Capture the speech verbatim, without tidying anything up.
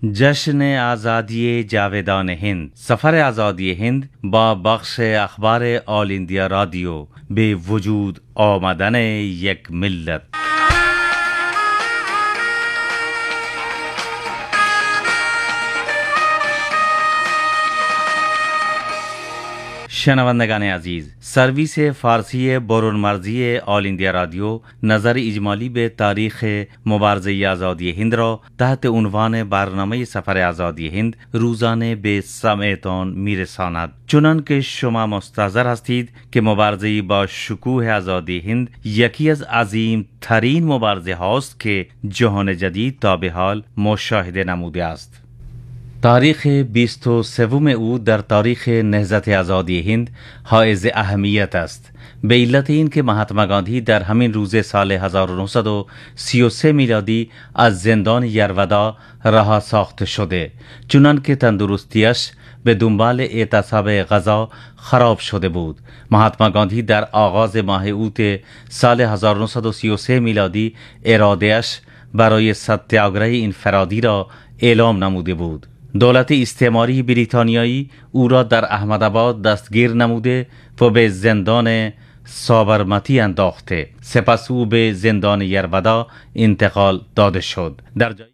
جشن آزادی جاودان هند. سفر آزادی هند با بخش اخبار آل انڈیا رادیو به وجود آمدن یک ملت. شنوندگان عزیز، سرویس فارسی برون مرزی آل انڈیا رادیو نظر اجمالی به تاریخ مبارزه آزادی هند را تحت عنوان برنامه سفر آزادی هند روزانه به سمعتان میرساند. چنان که شما مستحضر هستید که مبارزه با شکوه آزادی هند یکی از عظیم ترین مبارزه هاست که جهان جدید تا به حال مشاهده نموده است. تاریخ بیست و سوم او در تاریخ نهضت آزادی هند حائز اهمیت است، به علت این که مهاتما گاندھی در همین روز سال هزار و نهصد و سی و سه میلادی از زندان یرودا رها ساخته شده، چنان که تندرستیش به دنبال اعتصاب غذا خراب شده بود. مهاتما گاندھی در آغاز ماه اوت سال هزار و نهصد و سی و سه میلادی ارادهش برای ستیاگراه انفرادی را اعلام نموده بود. دولت استعماری بریتانیایی او را در احمدآباد دستگیر نموده و به زندان سابرمتی انداخته. سپس او به زندان یرودا انتقال داده شد. در جای